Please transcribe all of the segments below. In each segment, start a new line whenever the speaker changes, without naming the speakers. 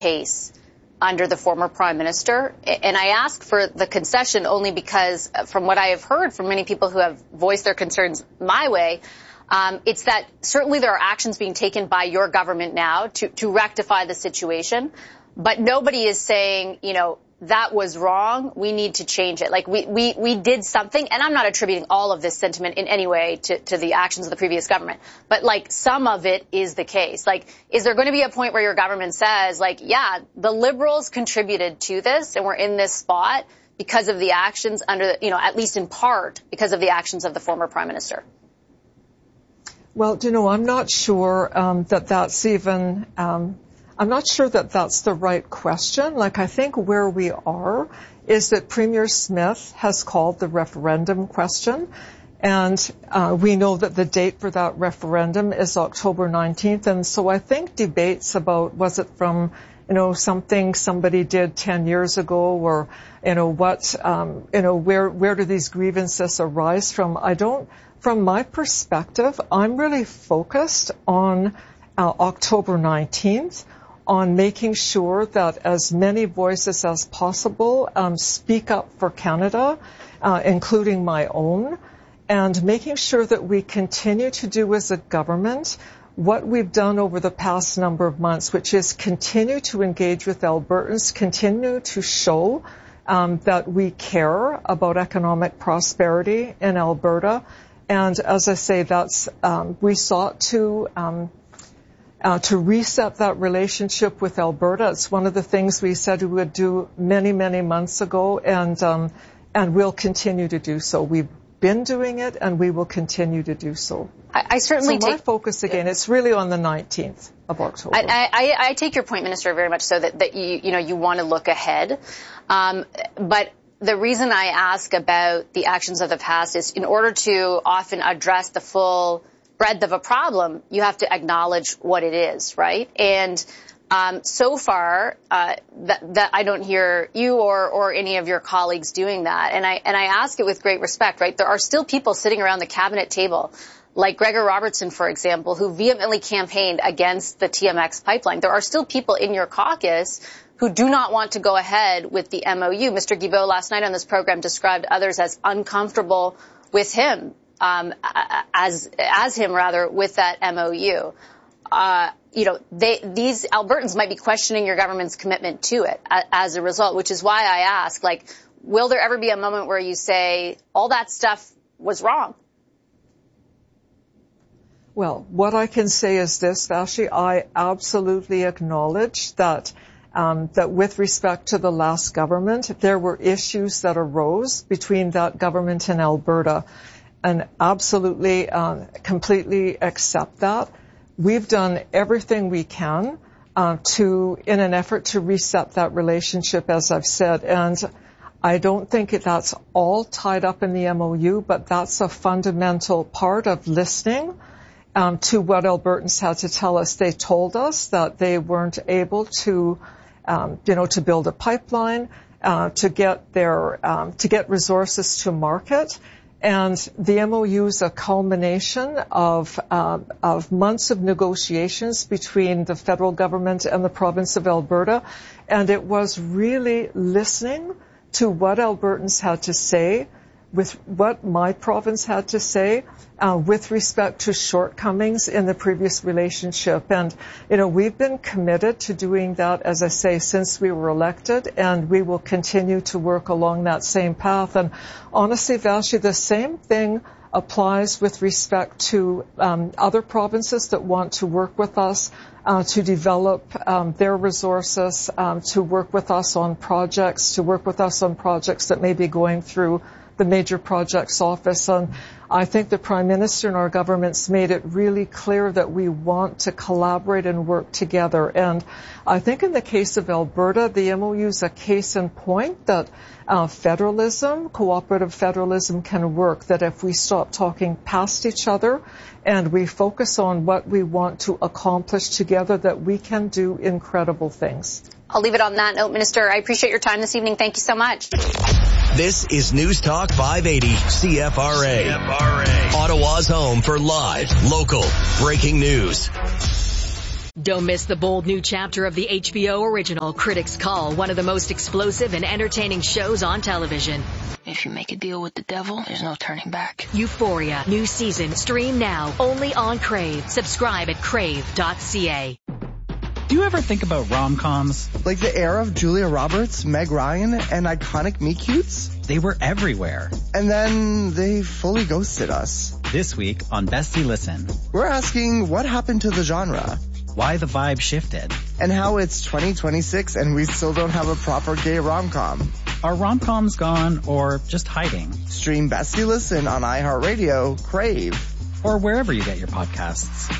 case under the former prime minister. And I ask for the concession only because from what I have heard from many people who have voiced their concerns my way, it's that certainly there are actions being taken by your government now to rectify the situation. But nobody is saying, you know, that was wrong. We need to change it. Like we did something, and I'm not attributing all of this sentiment in any way to the actions of the previous government, but like some of it is the case. Like, is there going to be a point where your government says, like, yeah, the Liberals contributed to this and we're in this spot because of the actions under, you know, at least in part because of the actions of the former prime minister?
Well, you know, I'm not sure that's even I'm not sure that that's the right question. Like, I think where we are is that Premier Smith has called the referendum question. And we know that the date for that referendum is October 19th. And so I think debates about, was it from, you know, something somebody did 10 years ago, or, you know, what, you know, where do these grievances arise from? From my perspective, I'm really focused on October 19th. On making sure that as many voices as possible speak up for Canada, including my own, and making sure that we continue to do as a government what we've done over the past number of months, which is continue to engage with Albertans, continue to show that we care about economic prosperity in Alberta. And as I say, that's we sought to reset that relationship with Alberta. It's one of the things we said we would do many, many months ago, and we'll continue to do so. We've been doing it, and we will continue to do so.
I certainly
my focus, again, it's really on the 19th of October.
I take your point, Minister, very much so that you want to look ahead. But the reason I ask about the actions of the past is in order to often address the full breadth of a problem, you have to acknowledge what it is, right? And so far, that I don't hear you or any of your colleagues doing that. And I ask it with great respect, right? There are still people sitting around the cabinet table, like Gregor Robertson, for example, who vehemently campaigned against the TMX pipeline. There are still people in your caucus who do not want to go ahead with the MOU. Mr. Guilbeault last night on this program described others as uncomfortable with him. As him rather with that MOU, these Albertans might be questioning your government's commitment to it as a result, which is why I ask, like, will there ever be a moment where you say all that stuff was wrong?
Well, what I can say is this, Vashi, I absolutely acknowledge that with respect to the last government, there were issues that arose between that government and Alberta. And absolutely, completely accept that. We've done everything we can in an effort to reset that relationship, as I've said. And I don't think that's all tied up in the MOU, but that's a fundamental part of listening to what Albertans had to tell us. They told us that they weren't able to, to build a pipeline, to get resources to market. And the MOU is a culmination of months of negotiations between the federal government and the province of Alberta. And it was really listening to what Albertans had to say, with what my province had to say, with respect to shortcomings in the previous relationship. And, we've been committed to doing that, as I say, since we were elected, and we will continue to work along that same path. And honestly, Vashi, the same thing applies with respect to other provinces that want to work with us, to develop their resources, to work with us on projects, that may be going through the Major Projects Office. And I think the Prime Minister and our government's made it really clear that we want to collaborate and work together. And I think in the case of Alberta, the MOU is a case in point that cooperative federalism can work, that if we stop talking past each other and we focus on what we want to accomplish together, that we can do incredible things.
I'll leave it on that note, Minister. I appreciate your time this evening. Thank you so much.
This is News Talk 580 CFRA. Ottawa's home for live, local, breaking news.
Don't miss the bold new chapter of the HBO original Critics Call, one of the most explosive and entertaining shows on television.
If you make a deal with the devil, there's no turning back.
Euphoria, new season, stream now, only on Crave. Subscribe at crave.ca.
Do you ever think about rom-coms?
Like the era of Julia Roberts, Meg Ryan, and iconic meet-cutes?
They were everywhere.
And then they fully ghosted us.
This week on Bestie Listen,
we're asking what happened to the genre?
Why the vibe shifted?
And how it's 2026 and we still don't have a proper gay rom-com.
Are rom-coms gone or just hiding?
Stream Bestie Listen on iHeartRadio, Crave,
or wherever you get your podcasts.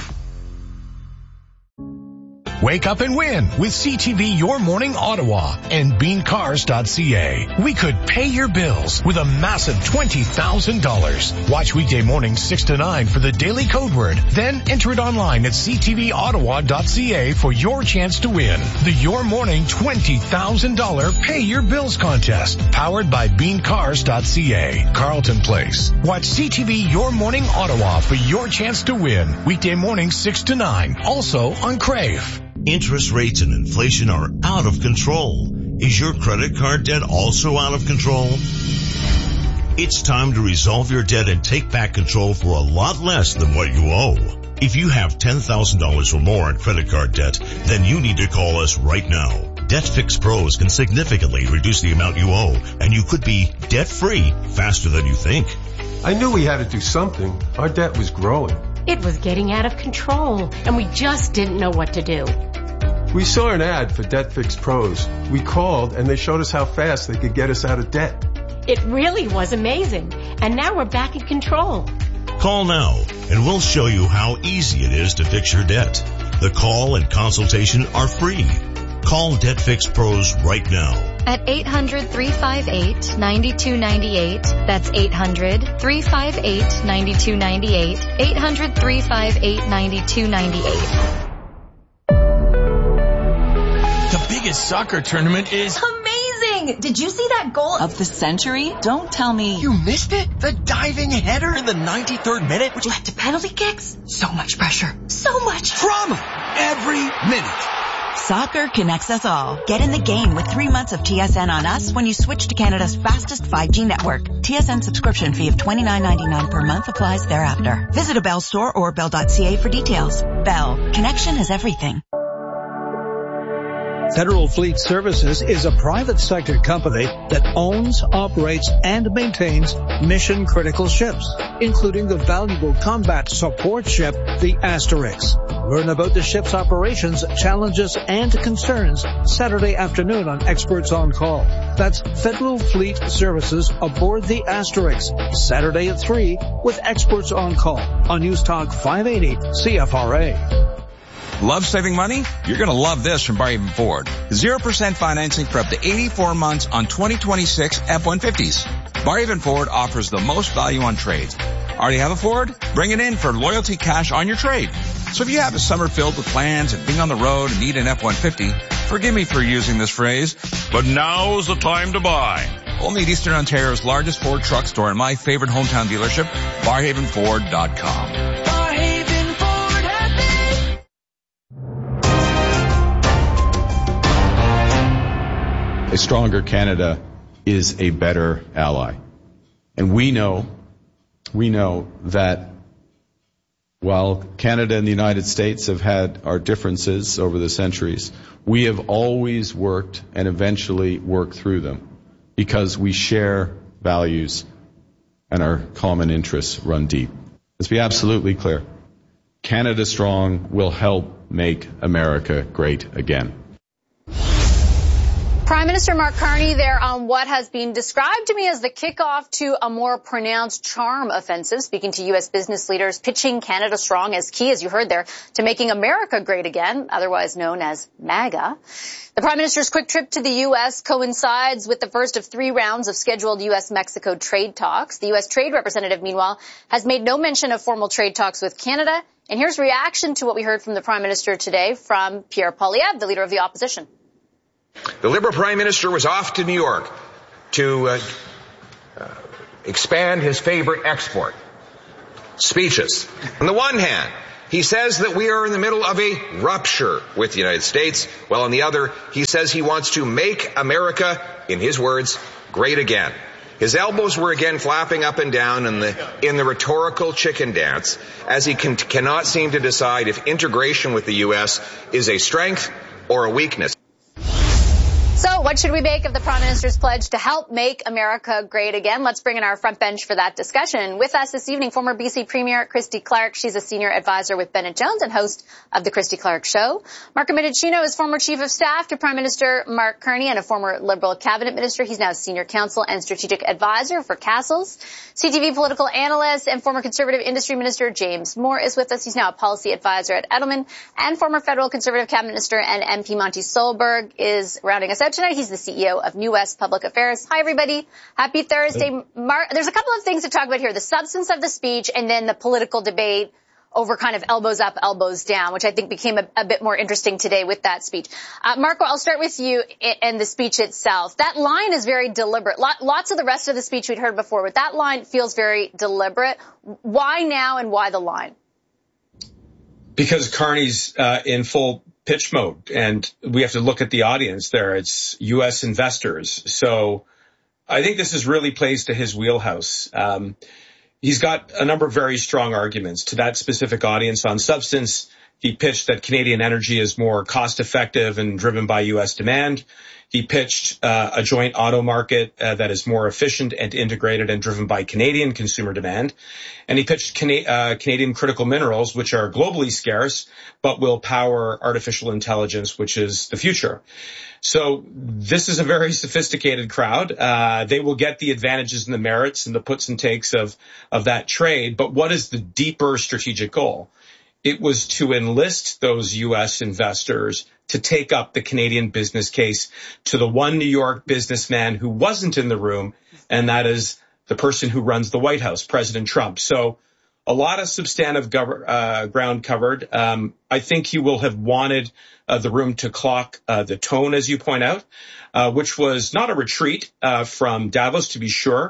Wake up and win with CTV Your Morning Ottawa and beancars.ca. We could pay your bills with a massive $20,000. Watch weekday mornings 6 to 9 for the daily code word. Then enter it online at ctvottawa.ca for your chance to win. The Your Morning $20,000 Pay Your Bills contest. Powered by beancars.ca. Carlton Place. Watch CTV Your Morning Ottawa for your chance to win. Weekday mornings 6 to 9. Also on Crave.
Interest rates and inflation are out of control. Is your credit card debt also out of control? It's time to resolve your debt and take back control for a lot less than what you owe. If you have $10,000 or more in credit card debt, then you need to call us right now. Debt Fix Pros can significantly reduce the amount you owe, and you could be debt-free faster than you think.
I knew we had to do something. Our debt was growing.
It was getting out of control, and we just didn't know what to do.
We saw an ad for Debt Fix Pros. We called, and they showed us how fast they could get us out of debt.
It really was amazing, and now we're back in control.
Call now, and we'll show you how easy it is to fix your debt. The call and consultation are free. Call Debt Fix Pros right now.
At 800-358-9298. That's 800-358-9298. 800-358-9298.
The biggest soccer tournament is
amazing! Did you see that goal of the century? Don't tell me
you missed it? The diving header in the 93rd minute,
which led to penalty kicks? So much pressure. So much
drama every minute.
Soccer connects us all. Get in the game with 3 months of TSN on us when you switch to Canada's fastest 5G network. TSN subscription fee of $29.99 per month applies thereafter. Visit a Bell store or bell.ca for details. Bell. Connection is everything.
Federal Fleet Services is a private sector company that owns, operates, and maintains mission-critical ships, including the valuable combat support ship, the Asterix. Learn about the ship's operations, challenges, and concerns Saturday afternoon on Experts on Call. That's Federal Fleet Services aboard the Asterix, Saturday at 3 with Experts on Call on News Talk 580 CFRA.
Love saving money? You're going to love this from Barhaven Ford. 0% financing for up to 84 months on 2026 F-150s. Barhaven Ford offers the most value on trades. Already have a Ford? Bring it in for loyalty cash on your trade. So if you have a summer filled with plans and being on the road and need an F-150, forgive me for using this phrase, but now's the time to buy. Only at Eastern Ontario's largest Ford truck store and my favorite hometown dealership, BarhavenFord.com.
A stronger Canada is a better ally. And we know that while Canada and the United States have had our differences over the centuries, we have always worked and eventually worked through them because we share values and our common interests run deep. Let's be absolutely clear. Canada Strong will help make America great again.
Prime Minister Mark Carney there on what has been described to me as the kickoff to a more pronounced charm offensive, speaking to U.S. business leaders, pitching Canada Strong as key, as you heard there, to making America great again, otherwise known as MAGA. The Prime Minister's quick trip to the U.S. coincides with the first of 3 rounds of scheduled U.S.-Mexico trade talks. The U.S. Trade Representative, meanwhile, has made no mention of formal trade talks with Canada. And here's reaction to what we heard from the Prime Minister today from Pierre Poilievre, the leader of the opposition.
The Liberal Prime Minister was off to New York to expand his favorite export, speeches. On the one hand, He says that we are in the middle of a rupture with the United States, while on the other, he says he wants to make America, in his words, great again. His elbows were again flapping up and down in the rhetorical chicken dance, as he cannot seem to decide if integration with the U.S. is a strength or a weakness.
So what should we make of the Prime Minister's pledge to help make America great again? Let's bring in our front bench for that discussion. With us this evening, former BC Premier Christy Clark. She's a senior advisor with Bennett Jones and host of The Christy Clark Show. Marco Mendicino is former Chief of Staff to Prime Minister Mark Carney and a former Liberal cabinet minister. He's now senior counsel and strategic advisor for Castles. CTV political analyst and former Conservative industry minister James Moore is with us. He's now a policy advisor at Edelman, and former federal Conservative cabinet minister and MP Monty Solberg is rounding us out tonight. He's the CEO of New West Public Affairs. Hi, everybody. Happy Thursday. There's a couple of things to talk about here. The substance of the speech and then the political debate over kind of elbows up, elbows down, which I think became a bit more interesting today with that speech. Marco, I'll start with you and the speech itself. That line is very deliberate. Lots of the rest of the speech we'd heard before, but that line feels very deliberate. Why now and why the line?
Because Carney's in full pitch mode, and we have to look at the audience there. It's U.S. investors. So I think this is really plays to his wheelhouse. He's got a number of very strong arguments to that specific audience. On substance, he pitched that Canadian energy is more cost effective and driven by U.S. demand. He pitched a joint auto market that is more efficient and integrated and driven by Canadian consumer demand. And he pitched Canadian critical minerals, which are globally scarce, but will power artificial intelligence, which is the future. So this is a very sophisticated crowd. They will get the advantages and the merits and the puts and takes of that trade. But what is the deeper strategic goal? It was to enlist those U.S. investors to take up the Canadian business case to the one New York businessman who wasn't in the room, and that is the person who runs the White House, President Trump. So a lot of substantive ground covered. I think he will have wanted the room to clock the tone, as you point out, which was not a retreat from Davos, to be sure.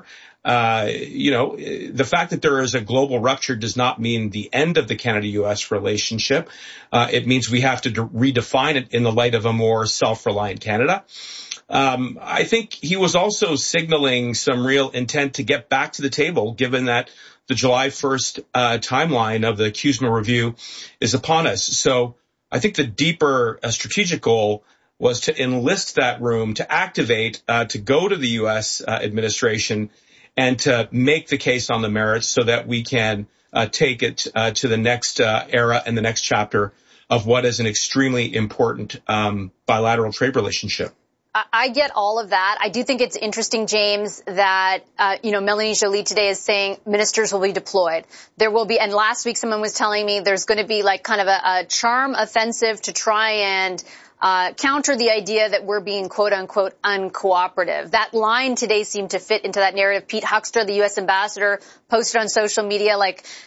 The fact that there is a global rupture does not mean the end of the Canada-U.S. relationship. It means we have to redefine it in the light of a more self-reliant Canada. I think he was also signaling some real intent to get back to the table, given that the July 1st timeline of the CUSMA review is upon us. So I think the deeper strategic goal was to enlist that room, to activate, to go to the U.S. administration and to make the case on the merits so that we can take it to the next era and the next chapter of what is an extremely important bilateral trade relationship.
I get all of that. I do think it's interesting, James, that, Melanie Joly today is saying ministers will be deployed. There will be, and last week someone was telling me there's going to be like kind of a charm offensive to try and counter the idea that we're being quote unquote uncooperative. That line today seemed to fit into that narrative. Pete Huckster, the U.S. ambassador, posted on social media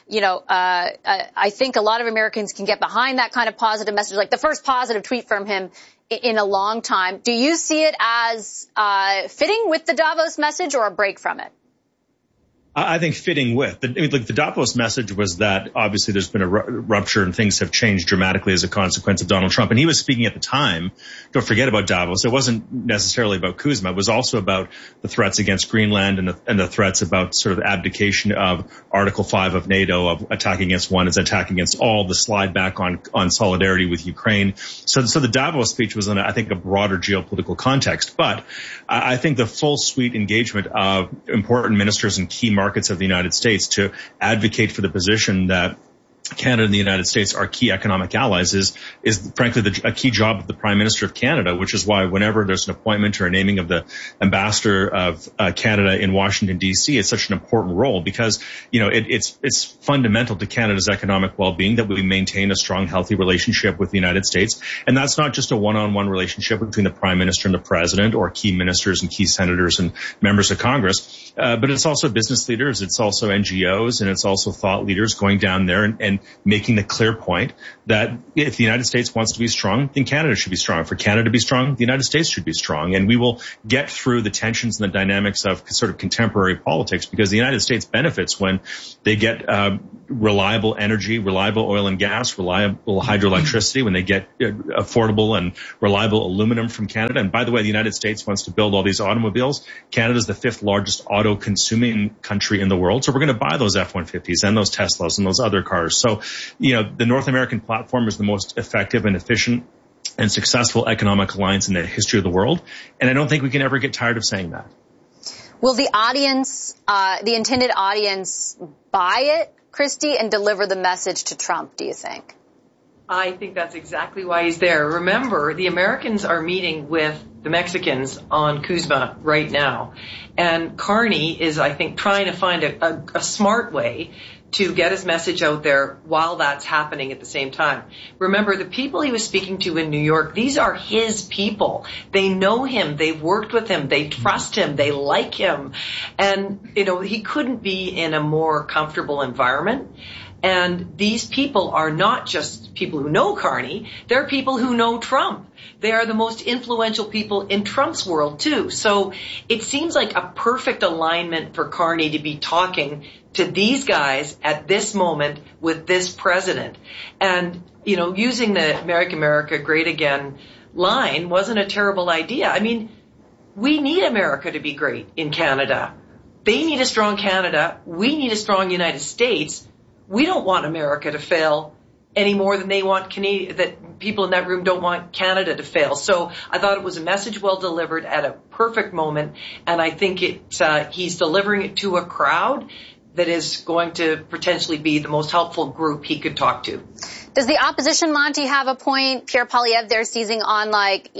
I think a lot of Americans can get behind that kind of positive message, like the first positive tweet from him in a long time. Do you see it as fitting with the Davos message or a break from it?
I think fitting with. The Davos message was that obviously there's been a rupture and things have changed dramatically as a consequence of Donald Trump. And he was speaking at the time. Don't forget about Davos. It wasn't necessarily about CUSMA. It was also about the threats against Greenland and the threats about sort of abdication of Article 5 of NATO, of attacking against one is attacking against all, the slide back on solidarity with Ukraine. So the Davos speech was in, I think, a broader geopolitical context. But I think the full suite engagement of important ministers and key markets of the United States to advocate for the position that Canada and the United States are key economic allies is frankly a key job of the Prime Minister of Canada, which is why whenever there's an appointment or a naming of the ambassador of Canada in Washington, D.C., it's such an important role because, it's fundamental to Canada's economic well-being that we maintain a strong, healthy relationship with the United States. And that's not just a one-on-one relationship between the Prime Minister and the President or key ministers and key senators and members of Congress, but it's also business leaders, it's also NGOs, and it's also thought leaders going down there and making the clear point that if the United States wants to be strong, then Canada should be strong. For Canada to be strong, the United States should be strong. And we will get through the tensions and the dynamics of sort of contemporary politics because the United States benefits when they get reliable energy, reliable oil and gas, reliable hydroelectricity, when they get affordable and reliable aluminum from Canada. And by the way, the United States wants to build all these automobiles. Canada's the 5th largest auto consuming country in the world. So we're going to buy those F-150s and those Teslas and those other cars. So, the North American platform is the most effective and efficient and successful economic alliance in the history of the world. And I don't think we can ever get tired of saying that.
Will the audience, the intended audience, buy it, Christy, and deliver the message to Trump, do you think?
I think that's exactly why he's there. Remember, the Americans are meeting with the Mexicans on Kuzma right now. And Carney is, I think, trying to find a smart way to get his message out there while that's happening at the same time. Remember, the people he was speaking to in New York, these are his people. They know him. They've worked with him. They trust him. They like him. And, he couldn't be in a more comfortable environment. And these people are not just people who know Carney. They're people who know Trump. They are the most influential people in Trump's world, too. So it seems like a perfect alignment for Carney to be talking to these guys at this moment with this president. And, using the Make America Great Again line wasn't a terrible idea. I mean, we need America to be great in Canada. They need a strong Canada. We need a strong United States. We don't want America to fail any more than they want that people in that room don't want Canada to fail. So I thought it was a message well delivered at a perfect moment, and I think he's delivering it to a crowd that is going to potentially be the most helpful group he could talk to.
Does the opposition, Monty, have a point? Pierre Poilievre there seizing on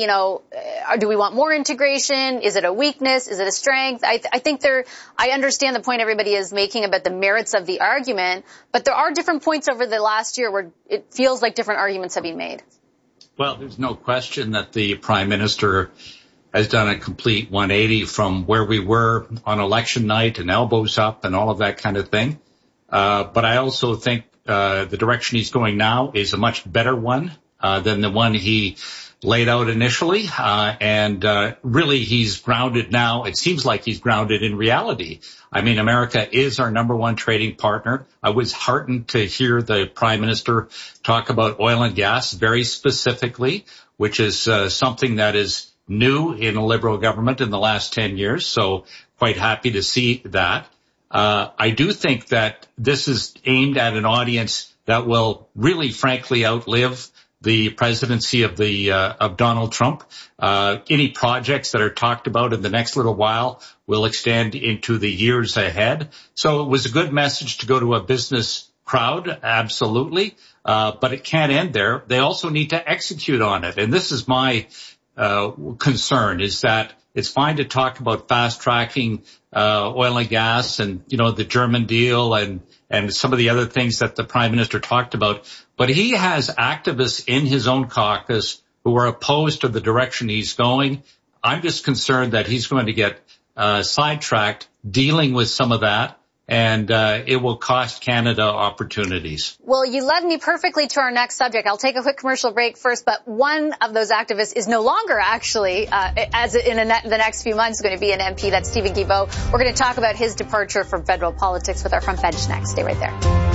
do we want more integration? Is it a weakness? Is it a strength? I think I understand the point everybody is making about the merits of the argument, but there are different points over the last year where it feels like different arguments have been made.
Well, there's no question that the Prime Minister has done a complete 180 from where we were on election night and elbows up and all of that kind of thing. But I also think the direction he's going now is a much better one than the one he laid out initially. And really, he's grounded now. It seems like he's grounded in reality. I mean, America is our number one trading partner. I was heartened to hear the Prime Minister talk about oil and gas very specifically, which is something that is new in a Liberal government in the last 10 years. So quite happy to see that. I do think that this is aimed at an audience that will really, frankly, outlive the presidency of Donald Trump. Any projects that are talked about in the next little while will extend into the years ahead. So it was a good message to go to a business crowd, absolutely. But it can't end there. They also need to execute on it. And this is my concern, is that it's fine to talk about fast tracking oil and gas and, the German deal and some of the other things that the Prime Minister talked about. But he has activists in his own caucus who are opposed to the direction he's going. I'm just concerned that he's going to get sidetracked dealing with some of that. And it will cost Canada opportunities. Well, you led me perfectly to our next subject. I'll take a quick commercial break first, but one of those activists is no longer actually, the next few months, going to be an MP. That's Steven Guilbeault. We're going to talk about his departure from federal politics with our front bench next. Stay right there.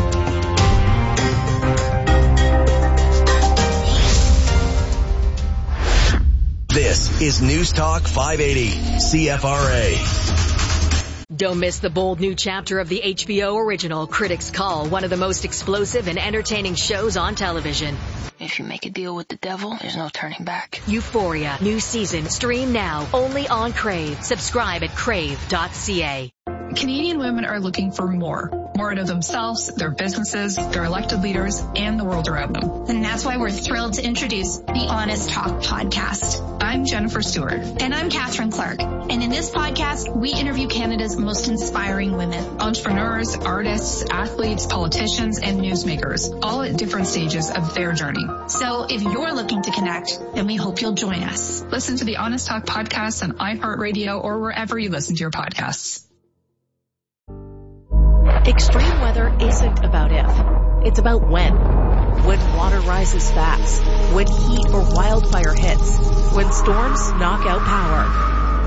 This is News Talk 580, CFRA.
Don't miss the bold new chapter of the HBO original Critics Call, one of the most explosive and entertaining shows on television.
If you make a deal with the devil, there's no turning back.
Euphoria, new season, stream now, only on Crave. Subscribe at crave.ca.
Canadian women are looking for more out of themselves, their businesses, their elected leaders, and the world around them.
And that's why we're thrilled to introduce the Honest Talk podcast.
I'm Jennifer Stewart.
And I'm Catherine Clark. And in this podcast, we interview Canada's most inspiring women.
Entrepreneurs, artists, athletes, politicians, and newsmakers, all at different stages of their journey.
So if you're looking to connect, then we hope you'll join us.
Listen to the Honest Talk podcast on iHeartRadio or wherever you listen to your podcasts.
Extreme weather isn't about if, it's about when. When water rises fast, when heat or wildfire hits, when storms knock out power.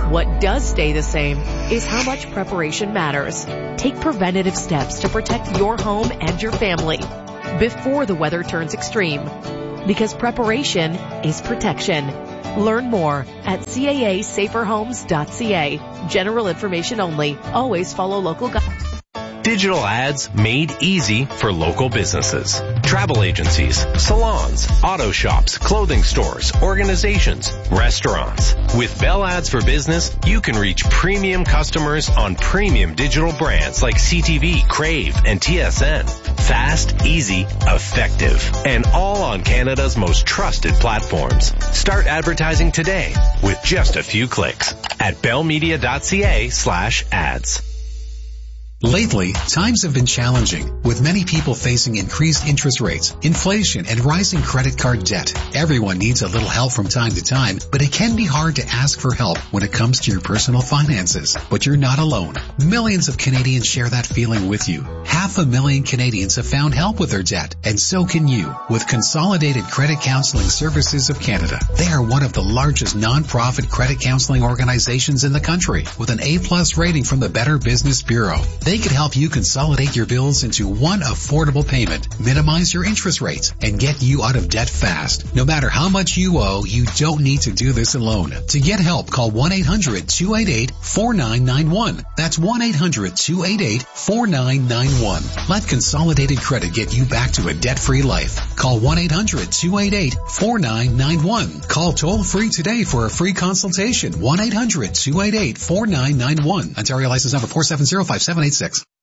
What does stay the same is how much preparation matters. Take preventative steps to protect your home and your family before the weather turns extreme. Because preparation is protection. Learn more at caasaferhomes.ca. General information only. Always follow local guidelines.
Digital ads made easy for local businesses. Travel agencies, salons, auto shops, clothing stores, organizations, restaurants. With Bell Ads for Business, you can reach premium customers on premium digital brands like CTV, Crave, and TSN. Fast, easy, effective, and all on Canada's most trusted platforms. Start advertising today with just a few clicks at bellmedia.ca/ads.
Lately, times have been challenging, with many people facing increased interest rates, inflation, and rising credit card debt. Everyone needs a little help from time to time, but it can be hard to ask for help when it comes to your personal finances. But you're not alone. Millions of Canadians share that feeling with you. 500,000 Canadians have found help with their debt, and so can you, with Consolidated Credit Counseling Services of Canada. They are one of the largest non-profit credit counseling organizations in the country, with an A+ rating from the Better Business Bureau. They can help you consolidate your bills into one affordable payment, minimize your interest rates, and get you out of debt fast. No matter how much you owe, you don't need to do this alone. To get help, call 1-800-288-4991. That's 1-800-288-4991. Let Consolidated Credit get you back to a debt-free life. Call 1-800-288-4991. Call toll-free today for a free consultation. 1-800-288-4991. Ontario license number 4705786.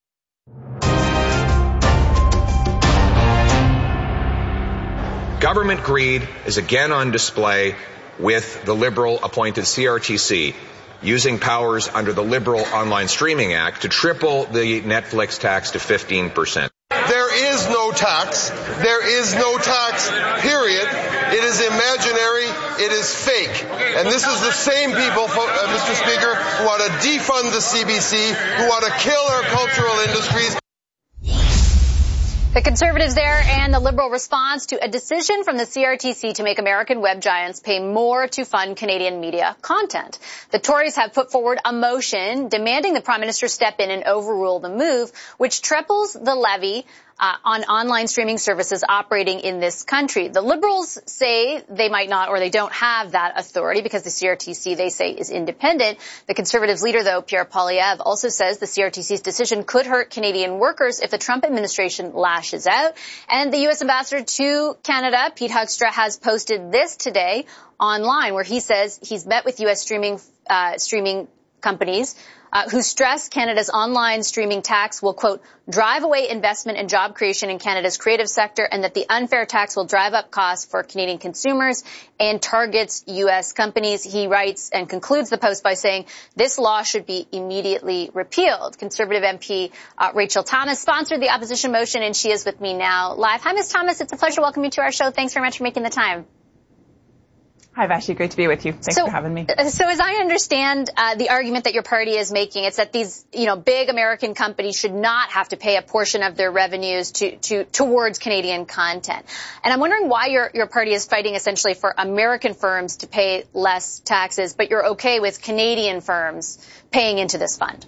Government greed is again on display with the Liberal-appointed CRTC using powers under the Liberal Online Streaming Act to triple the Netflix tax to 15%.
There is no tax. There is no tax, period. It is imaginary. It is fake. And this is the same people, Mr. Speaker, who want to defund the CBC, who want to kill our cultural industries.
The Conservatives there and the Liberal response to a decision from the CRTC to make American web giants pay more to fund Canadian media content. The Tories have put forward a motion demanding the Prime Minister step in and overrule the move, which triples the levy on online streaming services operating in this country. The Liberals say they might not, or they don't have that authority because the CRTC, they say, is independent. The Conservatives leader, though, Pierre Poilievre, also says the CRTC's decision could hurt Canadian workers if the Trump administration lashes out. And the U.S. ambassador to Canada, Pete Hugstra, has posted this today online, where he says he's met with U.S. streaming companies who stress Canada's online streaming tax will, quote, drive away investment and job creation in Canada's creative sector, and that the unfair tax will drive up costs for Canadian consumers and targets U.S. companies. He writes and concludes the post by saying this law should be immediately repealed. Conservative MP Rachel Thomas sponsored the opposition motion, and she is with me now live. Hi, Ms. Thomas. It's a pleasure to welcome you to our show. Thanks very much for making the time.
Hi, Vashi. Great to be with you. Thanks for having me.
So as I understand the argument that your party is making, it's that these, big American companies should not have to pay a portion of their revenues towards Canadian content. And I'm wondering why your party is fighting essentially for American firms to pay less taxes, but you're okay with Canadian firms paying into this fund.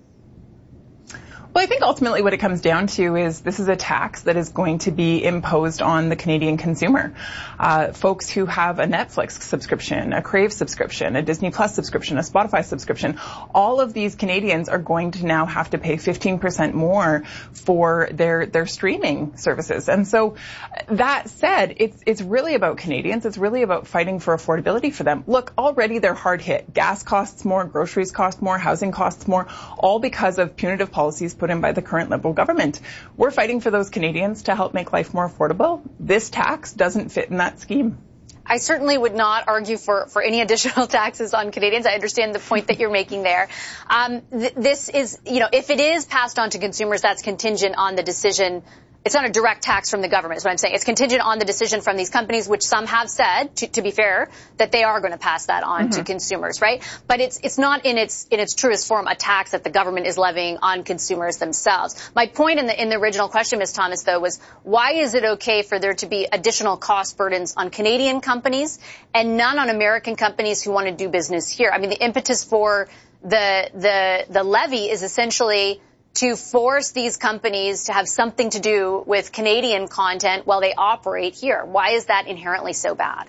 Well, I think ultimately what it comes down to is this is a tax that is going to be imposed on the Canadian consumer. Folks who have a Netflix subscription, a Crave subscription, a Disney Plus subscription, a Spotify subscription, all of these Canadians are going to now have to pay 15% more for their streaming services. And so that said, it's really about Canadians. It's really about fighting for affordability for them. Look, already they're hard hit. Gas costs more, groceries cost more, housing costs more, all because of punitive policies put in by the current Liberal government. We're fighting for those Canadians to help make life more affordable. This tax doesn't fit in that scheme.
I certainly would not argue for any additional taxes on Canadians. I understand the point that you're making there. This is, if it is passed on to consumers, that's contingent on the decision it's not a direct tax from the government is what I'm saying. It's contingent on the decision from these companies, which some have said, to be fair, that they are going to pass that on to consumers, right? But it's not in its truest form a tax that the government is levying on consumers themselves. My point in the original question, Ms. Thomas, though, was why is it okay for there to be additional cost burdens on Canadian companies and none on American companies who want to do business here? I mean, the impetus for the levy is essentially to force these companies to have something to do with Canadian content while they operate here. Why is that inherently so bad?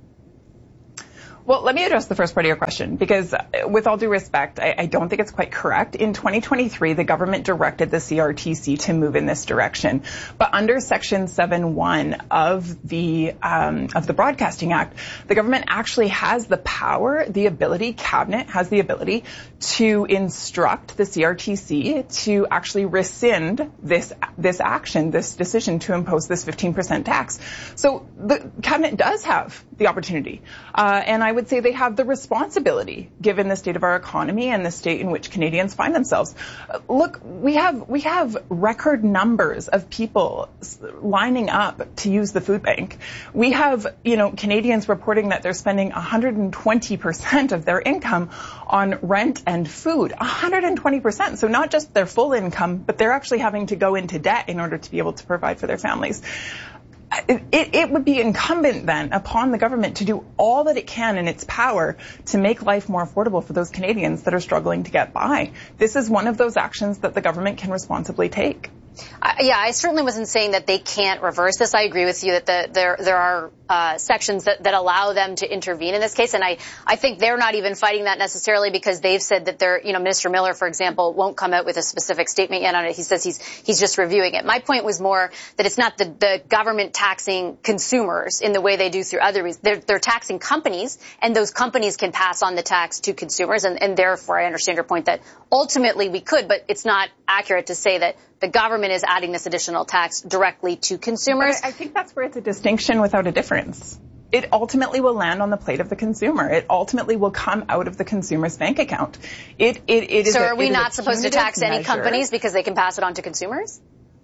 Well, let me address the first part of your question, because with all due respect, I don't think it's quite correct. In 2023, the government directed the CRTC to move in this direction. But under Section 7.1 of the Broadcasting Act, the government actually has the power, the ability, Cabinet has the ability to instruct the CRTC to actually rescind this action, this decision to impose this 15% tax. So the Cabinet does have the opportunity. And I would say they have the responsibility, given the state of our economy and the state in which Canadians find themselves. Look, we have record numbers of people lining up to use the food bank. We have, Canadians reporting that they're spending 120% of their income on rent and food. 120%. So not just their full income, but they're actually having to go into debt in order to be able to provide for their families. It would be incumbent then upon the government to do all that it can in its power to make life more affordable for those Canadians that are struggling to get by. This is one of those actions that the government can responsibly take.
I certainly wasn't saying that they can't reverse this. I agree with you that there are sections that allow them to intervene in this case, and I think they're not even fighting that necessarily because they've said that Minister Miller, for example, won't come out with a specific statement yet on it. He says he's just reviewing it. My point was more that it's not the government taxing consumers in the way they do through other reasons. They're taxing companies, and those companies can pass on the tax to consumers, and therefore I understand your point that ultimately we could, but it's not accurate to say that the government is adding this additional tax directly to consumers.
But I think that's where it's a distinction without a difference. It ultimately will land on the plate of the consumer. It ultimately will come out of the consumer's bank account.
So are we not supposed to tax any companies because they can pass it on to consumers?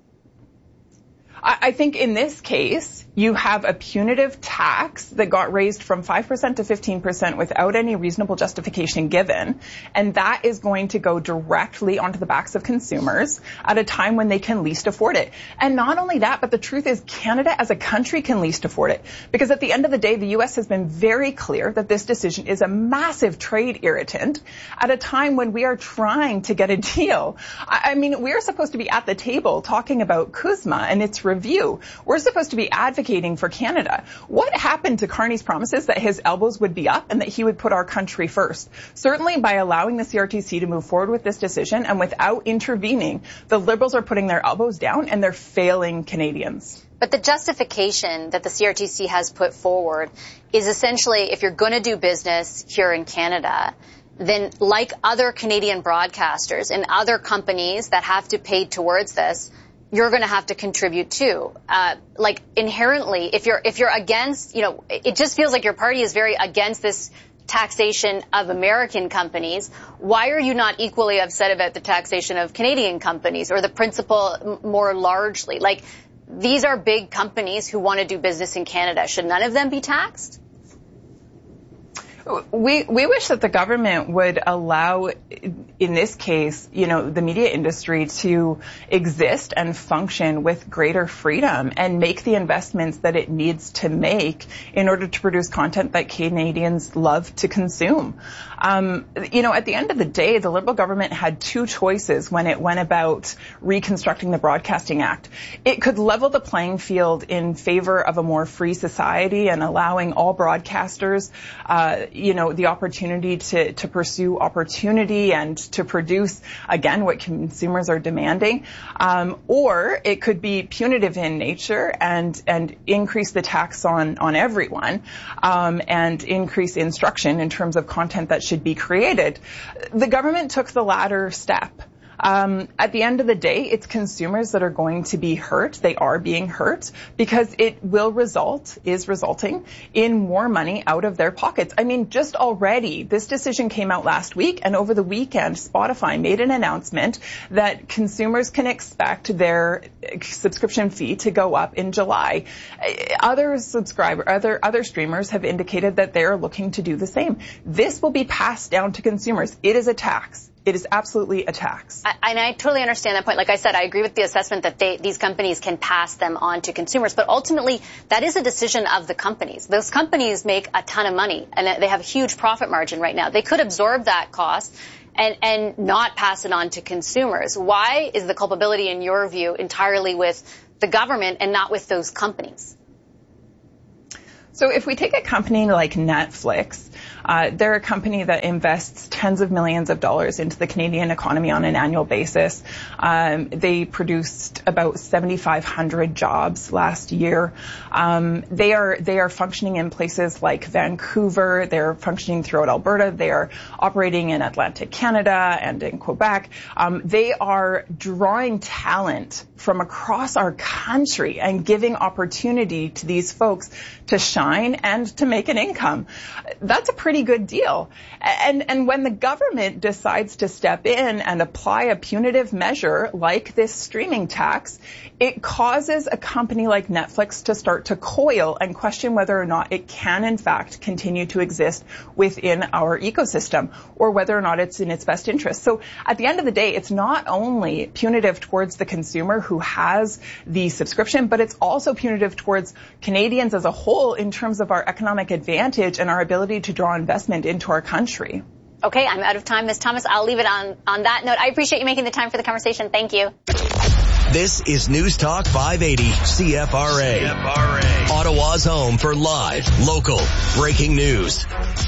I think in this case, you have a punitive tax that got raised from 5% to 15% without any reasonable justification given. And that is going to go directly onto the backs of consumers at a time when they can least afford it. And not only that, but the truth is Canada as a country can least afford it. Because at the end of the day, the U.S. has been very clear that this decision is a massive trade irritant at a time when we are trying to get a deal. I mean, we are supposed to be at the table talking about CUSMA and its review. We're supposed to be advocating for Canada. What happened to Carney's promises that his elbows would be up and that he would put our country first? Certainly by allowing the CRTC to move forward with this decision and without intervening, the Liberals are putting their elbows down and they're failing Canadians.
But the justification that the CRTC has put forward is essentially if you're going to do business here in Canada, then like other Canadian broadcasters and other companies that have to pay towards this, you're going to have to contribute too. Like inherently, if you're against, it just feels like your party is very against this taxation of American companies. Why are you not equally upset about the taxation of Canadian companies or the principle more largely? Like these are big companies who want to do business in Canada. Should none of them be taxed?
We wish that the government would allow, in this case, the media industry to exist and function with greater freedom and make the investments that it needs to make in order to produce content that Canadians love to consume. At the end of the day, the Liberal government had two choices when it went about reconstructing the Broadcasting Act. It could level the playing field in favor of a more free society and allowing all broadcasters the opportunity to pursue opportunity and to produce, again, what consumers are demanding. Or it could be punitive in nature and increase the tax on everyone and increase instruction in terms of content that should be created. The government took the latter step. At the end of the day, it's consumers that are going to be hurt. They are being hurt because it is resulting in more money out of their pockets. I mean, just already, this decision came out last week, and over the weekend, Spotify made an announcement that consumers can expect their subscription fee to go up in July. Other streamers have indicated that they're looking to do the same. This will be passed down to consumers. It is a tax. It is absolutely a tax.
And I totally understand that point. Like I said, I agree with the assessment that these companies can pass them on to consumers. But ultimately, that is a decision of the companies. Those companies make a ton of money, and they have a huge profit margin right now. They could absorb that cost and not pass it on to consumers. Why is the culpability, in your view, entirely with the government and not with those companies?
So if we take a company like Netflix, they're a company that invests tens of millions of dollars into the Canadian economy on an annual basis. They produced about 7,500 jobs last year. They are functioning in places like Vancouver. They're functioning throughout Alberta. They are operating in Atlantic Canada and in Quebec. They are drawing talent from across our country and giving opportunity to these folks to shine and to make an income. That's a pretty good deal. And when the government decides to step in and apply a punitive measure like this streaming tax, it causes a company like Netflix to start to coil and question whether or not it can, in fact, continue to exist within our ecosystem, or whether or not it's in its best interest. So at the end of the day, it's not only punitive towards the consumer who has the subscription, but it's also punitive towards Canadians as a whole in terms of our economic advantage and our ability to draw investment into our country.
Okay, I'm out of time, Ms. Thomas. I'll leave it on that note. I appreciate you making the time for the conversation. Thank you.
This is News Talk 580 CFRA. Ottawa's home for live, local, breaking news.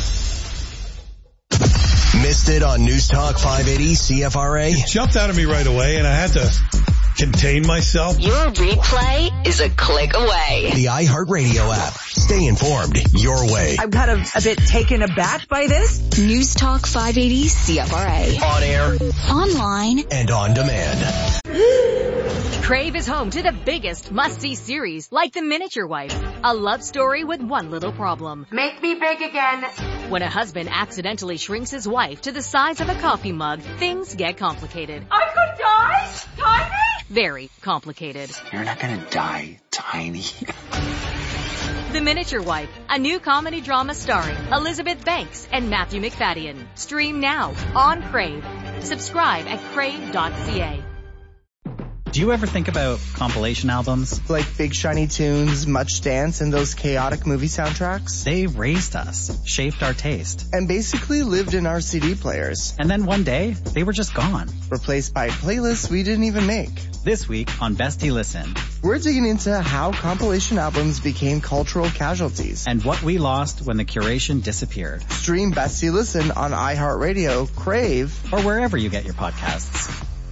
Missed it on News Talk 580 CFRA?
It jumped out of me right away, and I had to contain myself.
Your replay is a click away.
The iHeartRadio app. Stay informed your way.
I'm kind of a bit taken aback by this.
News Talk 580 CFRA.
On air,
Online,
and on demand.
Crave is home to the biggest must-see series, like The Miniature Wife, a love story with one little problem.
Make me big again.
When a husband accidentally shrinks his wife to the size of a coffee mug, things get complicated.
I could die? Tiny?
Very complicated.
You're not gonna die, Tiny.
The Miniature Wife, a new comedy drama starring Elizabeth Banks and Matthew McFadden. Stream now on Crave. Subscribe at crave.ca.
Do you ever think about compilation albums?
Like Big Shiny Tunes, Much Dance, and those chaotic movie soundtracks?
They raised us, shaped our taste.
And basically lived in our CD players.
And then one day, they were just gone.
Replaced by playlists we didn't even make.
This week on Bestie Listen,
we're digging into how compilation albums became cultural casualties.
And what we lost when the curation disappeared.
Stream Bestie Listen on iHeartRadio, Crave,
or wherever you get your podcasts.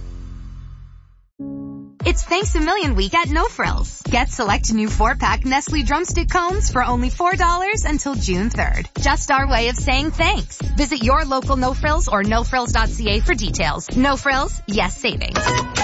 It's Thanks a Million week at No Frills. Get select new 4-pack Nestle Drumstick Cones for only $4 until June 3rd. Just our way of saying thanks. Visit your local No Frills or nofrills.ca for details. No Frills, yes savings.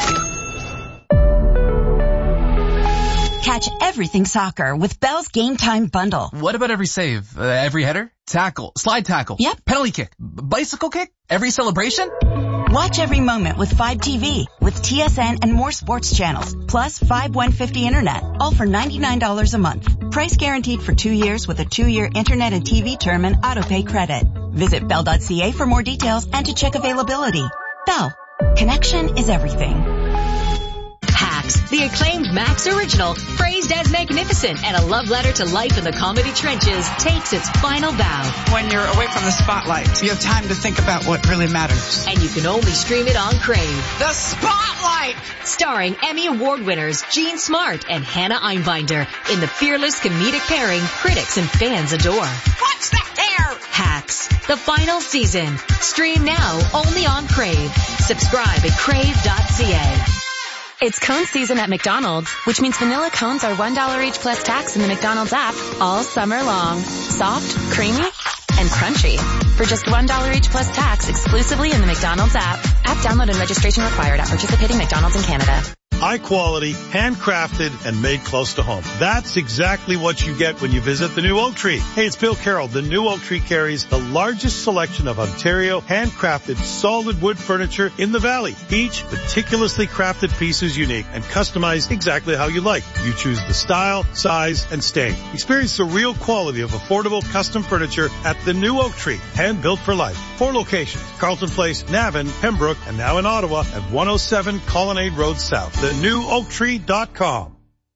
Catch everything soccer with Bell's Game Time Bundle.
What about every save? Every header? Tackle? Slide tackle?
Yep.
Penalty kick? Bicycle kick? Every celebration?
Watch every moment with 5TV, with TSN and more sports channels, plus 5150 internet, all for $99 a month. Price guaranteed for 2 years with a 2-year internet and TV term and autopay credit. Visit bell.ca for more details and to check availability. Bell. Connection is everything.
Hacks, the acclaimed Max original, praised as magnificent and a love letter to life in the comedy trenches, takes its final bow.
When you're away from the spotlight, you have time to think about what really matters.
And you can only stream it on Crave.
The Spotlight!
Starring Emmy Award winners Jean Smart and Hannah Einbinder in the fearless comedic pairing critics and fans adore.
What's the hair?
Hacks, the final season. Stream now only on Crave. Subscribe at crave.ca.
It's cone season at McDonald's, which means vanilla cones are $1 each plus tax in the McDonald's app all summer long. Soft, creamy, and crunchy. For just $1 each plus tax exclusively in the McDonald's app. App download and registration required at participating McDonald's in Canada.
High quality, handcrafted, and made close to home. That's exactly what you get when you visit the new Oak Tree. Hey, it's Bill Carroll. The new Oak Tree carries the largest selection of Ontario handcrafted solid wood furniture in the valley. Each meticulously crafted piece is unique and customized exactly how you like. You choose the style, size, and stain. Experience the real quality of affordable custom furniture at the new Oak Tree, hand built for life. 4 locations: Carlton Place, Navan, Pembroke, and now in Ottawa at 107 Colonnade Road South. TheNewOakTree.com.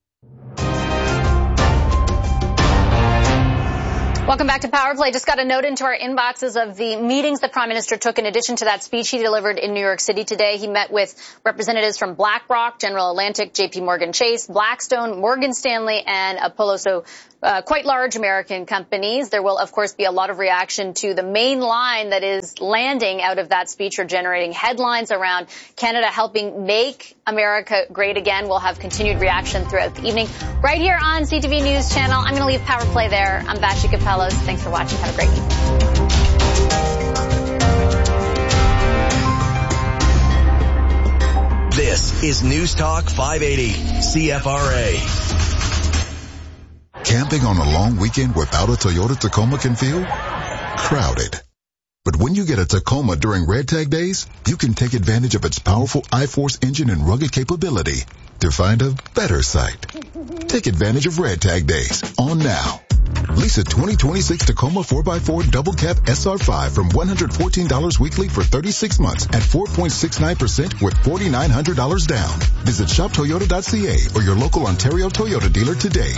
Welcome back to Power Play. Just got a note into our inboxes of the meetings the Prime Minister took in addition to that speech he delivered in New York City today. He met with representatives from BlackRock, General Atlantic, JP Morgan Chase, Blackstone, Morgan Stanley, and Apollo. So quite large American companies. There will, of course, be a lot of reaction to the main line that is landing out of that speech or generating headlines around Canada helping make America great again. We'll have continued reaction throughout the evening right here on CTV News Channel. I'm going to leave Power Play there. I'm Vashi Capellos. Thanks for watching. Have a great evening.
This is News Talk 580, CFRA.
Camping on a long weekend without a Toyota Tacoma can feel crowded. But when you get a Tacoma during Red Tag Days, you can take advantage of its powerful I-Force engine and rugged capability to find a better site. Take advantage of Red Tag Days on now. Lease a 2026 Tacoma 4x4 Double Cab SR5 from $114 weekly for 36 months at 4.69% with $4,900 down. Visit shoptoyota.ca or your local Ontario Toyota dealer today.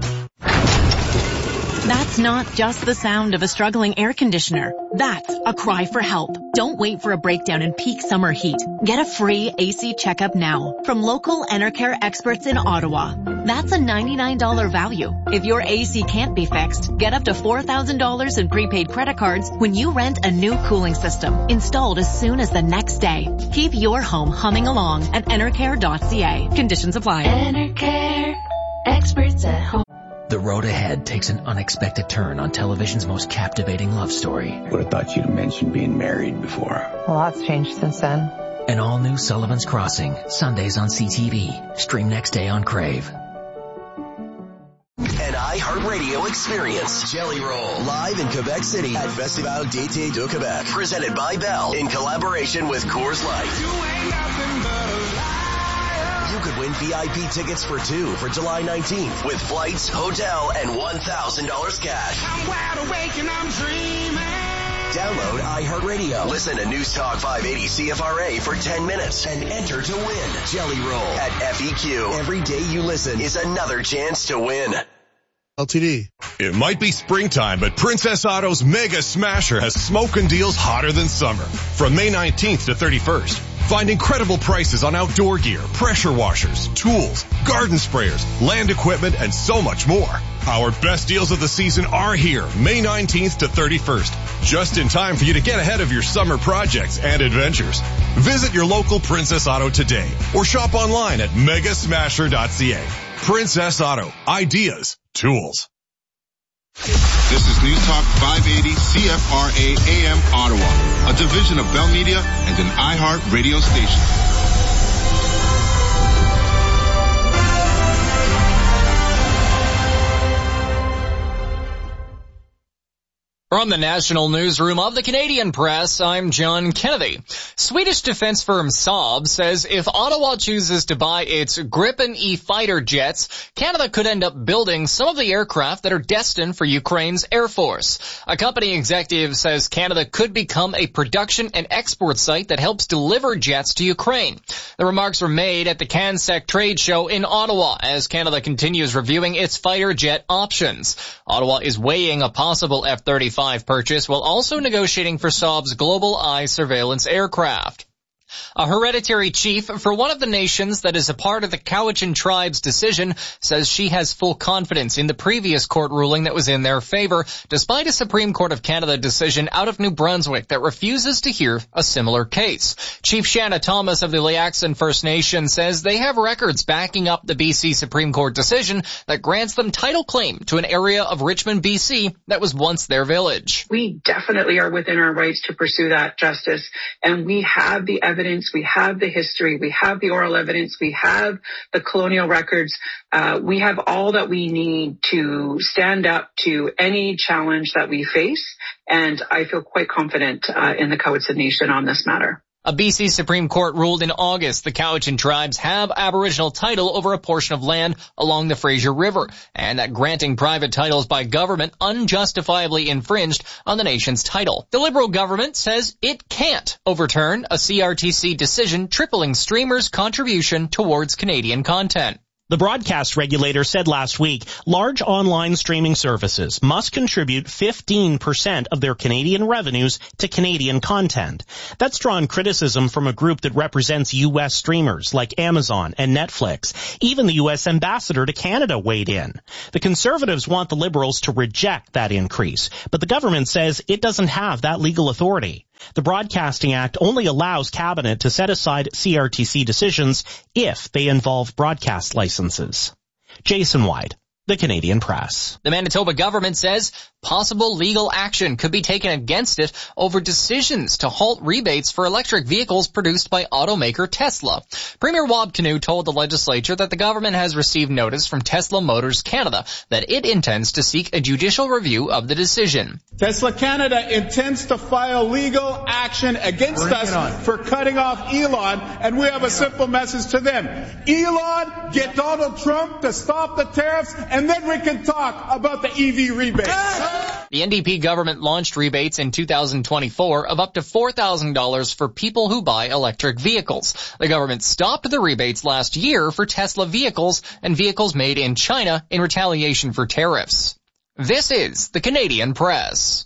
That's not just the sound of a struggling air conditioner. That's a cry for help. Don't wait for a breakdown in peak summer heat. Get a free AC checkup now from local Enercare experts in Ottawa. That's a $99 value. If your AC can't be fixed, get up to $4,000 in prepaid credit cards when you rent a new cooling system installed as soon as the next day. Keep your home humming along at enercare.ca. Conditions apply.
Enercare, experts at home.
The road ahead takes an unexpected turn on television's most captivating love story.
Would have thought you'd have mentioned being married before.
A lot's changed since then.
An all-new Sullivan's Crossing, Sundays on CTV. Stream next day on Crave.
An iHeartRadio experience. Jelly Roll. Live in Quebec City at Festival d'été de Québec. Presented by Bell in collaboration with Coors Light. You could win VIP tickets for 2 for July 19th with flights, hotel, and $1,000 cash. I'm wide awake and I'm dreaming. Download iHeartRadio. Listen to News Talk 580 CFRA for 10 minutes and enter to win. Jelly Roll at FEQ. Every day you listen is another chance to win.
LTD. It might be springtime, but Princess Auto's Mega Smasher has smoking deals hotter than summer. From May 19th to 31st. Find incredible prices on outdoor gear, pressure washers, tools, garden sprayers, land equipment, and so much more. Our best deals of the season are here, May 19th to 31st. Just in time for you to get ahead of your summer projects and adventures. Visit your local Princess Auto today or shop online at megasmasher.ca. Princess Auto. Ideas. Tools.
This is News Talk 580 CFRA AM Ottawa, a division of Bell Media and an iHeart radio station.
From the National Newsroom of the Canadian Press, I'm John Kennedy. Swedish defense firm Saab says if Ottawa chooses to buy its Gripen E fighter jets, Canada could end up building some of the aircraft that are destined for Ukraine's Air Force. A company executive says Canada could become a production and export site that helps deliver jets to Ukraine. The remarks were made at the CanSec trade show in Ottawa as Canada continues reviewing its fighter jet options. Ottawa is weighing a possible F-35 purchase while also negotiating for Saab's Global Eye surveillance aircraft. A hereditary chief for one of the nations that is a part of the Cowichan tribe's decision says she has full confidence in the previous court ruling that was in their favor, despite a Supreme Court of Canada decision out of New Brunswick that refuses to hear a similar case. Chief Shanna Thomas of the Liaxon First Nation says they have records backing up the BC Supreme Court decision that grants them title claim to an area of Richmond, BC that was once their village.
We definitely are within our rights to pursue that justice, and we have the evidence, we have the history, we have the oral evidence, we have the colonial records, we have all that we need to stand up to any challenge that we face, and I feel quite confident in the Cowichan Nation on this matter.
A BC Supreme Court ruled in August the Cowichan tribes have Aboriginal title over a portion of land along the Fraser River, and that granting private titles by government unjustifiably infringed on the nation's title. The Liberal government says it can't overturn a CRTC decision tripling streamers' contribution towards Canadian content.
The broadcast regulator said last week large online streaming services must contribute 15% of their Canadian revenues to Canadian content. That's drawn criticism from a group that represents U.S. streamers like Amazon and Netflix. Even the U.S. ambassador to Canada weighed in. The Conservatives want the Liberals to reject that increase, but the government says it doesn't have that legal authority. The Broadcasting Act only allows Cabinet to set aside CRTC decisions if they involve broadcast licenses. Jason White, The Canadian Press.
The Manitoba government says possible legal action could be taken against it over decisions to halt rebates for electric vehicles produced by automaker Tesla. Premier Wab Kinew told the legislature that the government has received notice from Tesla Motors Canada that it intends to seek a judicial review of the decision.
Tesla Canada intends to file legal action against us for cutting off Elon, and we have a simple message to them. Elon, get Donald Trump to stop the tariffs, and then we can talk about the EV rebates.
The NDP government launched rebates in 2024 of up to $4,000 for people who buy electric vehicles. The government stopped the rebates last year for Tesla vehicles and vehicles made in China in retaliation for tariffs. This is the Canadian Press.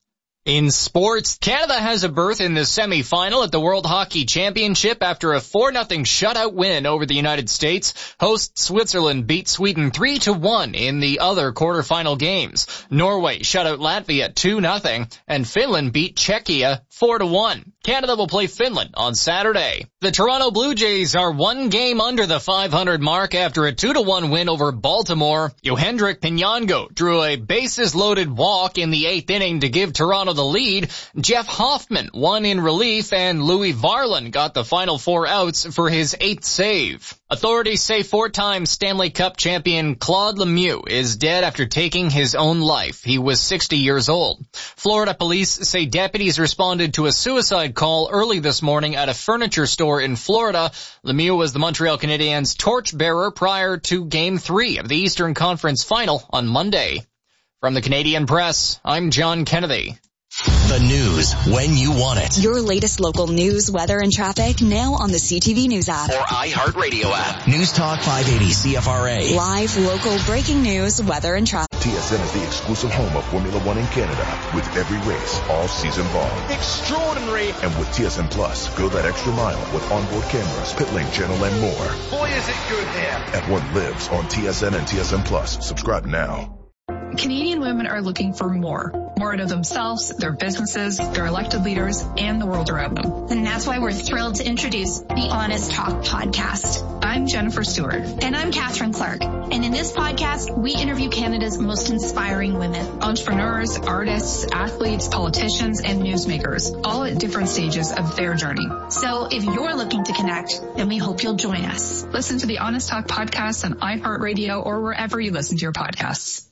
In sports, Canada has a berth in the semi-final at the World Hockey Championship after a 4-0 shutout win over the United States. Host Switzerland beat Sweden 3-1 in the other quarterfinal games. Norway shut out Latvia 2-0, and Finland beat Czechia 4-1. Canada will play Finland on Saturday. The Toronto Blue Jays are one game under the 500 mark after a 2-1 win over Baltimore. Yohendrick Pinyango drew a bases-loaded walk in the 8th inning to give Toronto the lead. Jeff Hoffman won in relief, and Louis Varland got the final 4 outs for his 8th save. Authorities say 4-time Stanley Cup champion Claude Lemieux is dead after taking his own life. He was 60 years old. Florida police say deputies responded to a suicide call early this morning at a furniture store in Florida. Lemieux was the Montreal Canadiens' torchbearer prior to Game 3 of the Eastern Conference Final on Monday. From the Canadian Press, I'm John Kennedy.
The news when you want it.
Your latest local news, weather, and traffic now on the CTV News app.
Or iHeartRadio app. News Talk 580 CFRA.
Live, local, breaking news, weather, and traffic.
TSN is the exclusive home of Formula One in Canada, with every race all season long.
Extraordinary.
And with TSN Plus, go that extra mile with onboard cameras, pit lane channel, and more.
Boy, is it good there.
At what lives on TSN and TSN Plus. Subscribe now.
Canadian women are looking for more out of themselves, their businesses, their elected leaders, and the world around them.
And that's why we're thrilled to introduce the Honest Talk podcast.
I'm Jennifer Stewart.
And I'm Catherine Clark. And in this podcast, we interview Canada's most inspiring women.
Entrepreneurs, artists, athletes, politicians, and newsmakers, all at different stages of their journey.
So if you're looking to connect, then we hope you'll join us.
Listen to the Honest Talk podcast on iHeartRadio or wherever you listen to your podcasts.